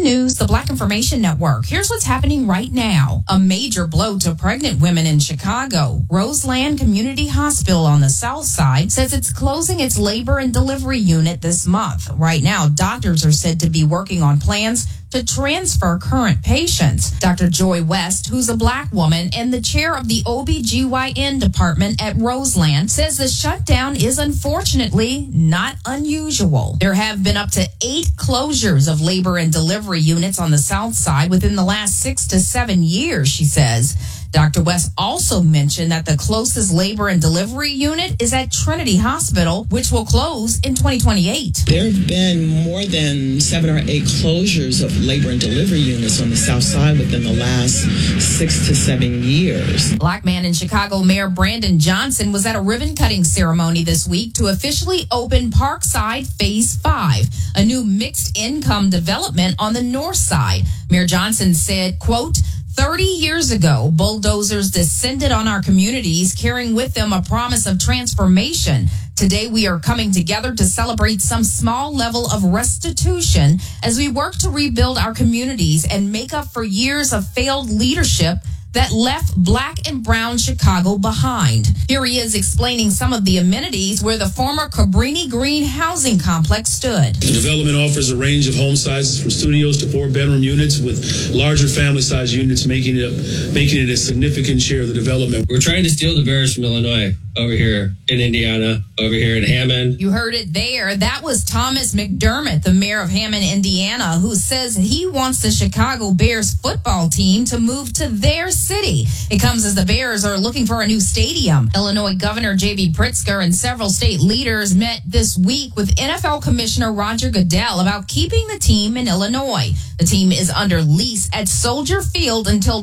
News, the Black Information Network. Here's what's happening right now. A major blow to pregnant women in Chicago. Roseland Community Hospital on the south side says it's closing its labor and delivery unit this month. Right now, doctors are said to be working on plans to transfer current patients. Dr. Joy West, who's a Black woman and the chair of the OBGYN department at Roseland, says the shutdown is unfortunately not unusual. There have been up to 8 closures of labor and delivery units on the south side within the last 6 to 7 years, she says. Dr. West also mentioned that the closest labor and delivery unit is at Trinity Hospital, which will close in 2028. There have been more than 7 or 8 closures of labor and delivery units on the south side within the last 6 to 7 years. Black man in Chicago Mayor Brandon Johnson was at a ribbon-cutting ceremony this week to officially open Parkside Phase 5, a new mixed-income development on the north side. Mayor Johnson said, quote, 30 years ago, bulldozers descended on our communities, carrying with them a promise of transformation. Today, we are coming together to celebrate some small level of restitution as we work to rebuild our communities and make up for years of failed leadership that left Black and brown Chicago behind. Here he is explaining some of the amenities where the former Cabrini Green housing complex stood. The development offers a range of home sizes from studios to 4-bedroom units with larger family-size units, making it a significant share of the development. We're trying to steal the Bears from Illinois over here in Indiana, over here in Hammond. You heard it there. That was Thomas McDermott, the mayor of Hammond, Indiana, who says he wants the Chicago Bears football team to move to their city. It comes as the Bears are looking for a new stadium. Illinois Governor J.B. Pritzker and several state leaders met this week with NFL Commissioner Roger Goodell about keeping the team in Illinois. The team is under lease at Soldier Field until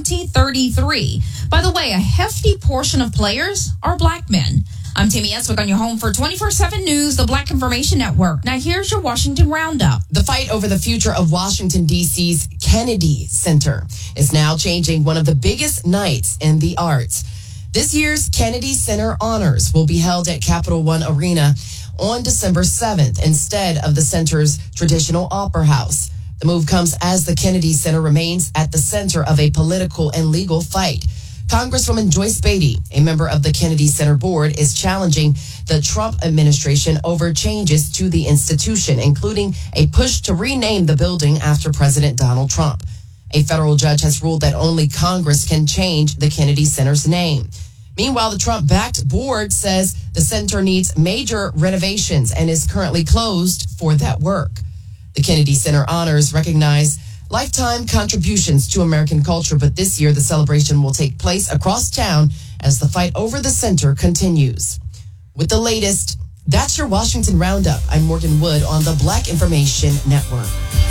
2033. By the way, a hefty portion of players are Black men. I'm Tammy Eswick on your home for 24/7 News, the Black Information Network. Now here's your Washington Roundup. The fight over the future of Washington, D.C.'s Kennedy Center is now changing one of the biggest nights in the arts. This year's Kennedy Center Honors will be held at Capital One Arena on December 7th instead of the center's traditional opera house. The move comes as the Kennedy Center remains at the center of a political and legal fight. Congresswoman Joyce Beatty, a member of the Kennedy Center board, is challenging the Trump administration over changes to the institution, including a push to rename the building after President Donald Trump. A federal judge has ruled that only Congress can change the Kennedy Center's name. Meanwhile, the Trump-backed board says the center needs major renovations and is currently closed for that work. The Kennedy Center Honors recognize lifetime contributions to American culture, but this year the celebration will take place across town as the fight over the center continues. With the latest, that's your Washington Roundup. I'm Morgan Wood on the Black Information Network.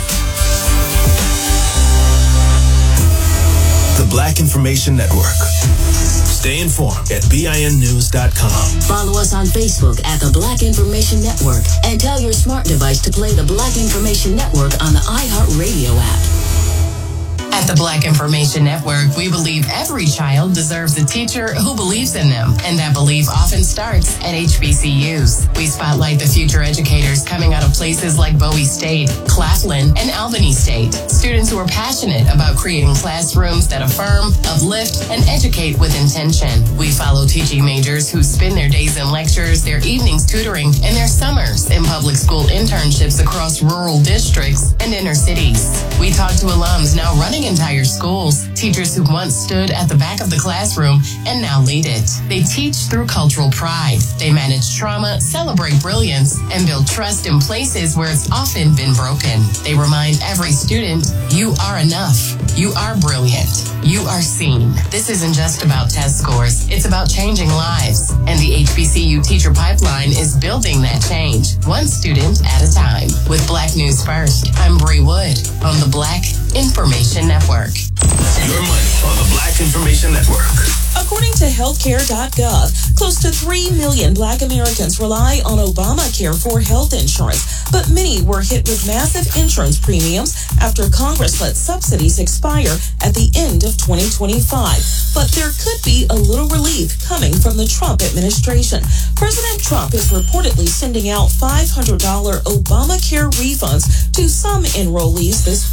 The Black Information Network. Stay informed at BINnews.com. Follow us on Facebook at The Black Information Network and tell your smart device to play The Black Information Network on the iHeartRadio app. At the Black Information Network, we believe every child deserves a teacher who believes in them, and that belief often starts at HBCUs. We spotlight the future educators coming out of places like Bowie State, Claflin, and Albany State. Students who are passionate about creating classrooms that affirm, uplift, and educate with intention. We follow teaching majors who spend their days in lectures, their evenings tutoring, and their summers in public school internships across rural districts and inner cities. We talk to alums now running entire schools, teachers who once stood at the back of the classroom and now lead it. They teach through cultural pride. They manage trauma, celebrate brilliance, and build trust in places where it's often been broken. They remind every student, you are enough. You are brilliant. You are seen. This isn't just about test scores. It's about changing lives. And the HBCU Teacher Pipeline is building that change, one student at a time. With Black News First, I'm Bree Wood on the Black Information Network. Your money on the Black Information Network. According to healthcare.gov, close to 3 million Black Americans rely on Obamacare for health insurance, but many were hit with massive insurance premiums after Congress let subsidies expire at the end of 2025. But there could be a little relief coming from the Trump administration. President Trump is reportedly sending out $500 Obamacare refunds to some enrollees this